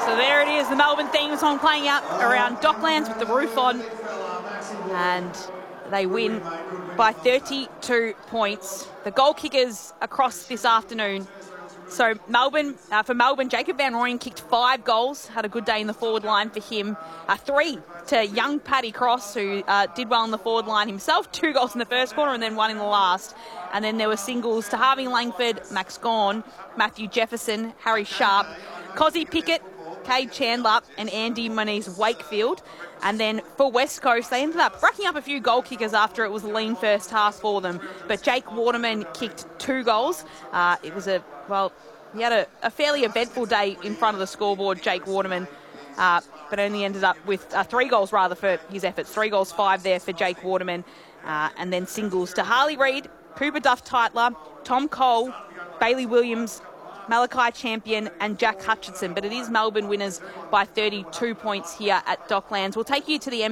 So there it is, the Melbourne theme song playing out around Docklands with the roof on. And they win by 32 points. The goal kickers across this afternoon. So Melbourne, for Melbourne, Jacob Van Rooyen kicked 5 goals, had a good day in the forward line for him. 3 to young Paddy Cross, who did well in the forward line himself, 2 goals in the first quarter and then 1 in the last. And then there were singles to Harvey Langford, Max Gawn, Matthew Jefferson, Harry Sharp, Cozzy Pickett, Cade Chandler and Andy Moniz-Wakefield. And then for West Coast, they ended up racking up a few goal kickers after it was a lean first half for them. But Jake Waterman kicked 2 goals. It was he had a fairly eventful day in front of the scoreboard, Jake Waterman, but only ended up with 3 goals rather for his efforts. 3 goals, 5 there for Jake Waterman. And then singles to Harley Reid, Cooper Duff-Tytler, Tom Cole, Bailey Williams, Malachi Champion and Jack Hutchinson. But it is Melbourne winners by 32 points here at Docklands. We'll take you to the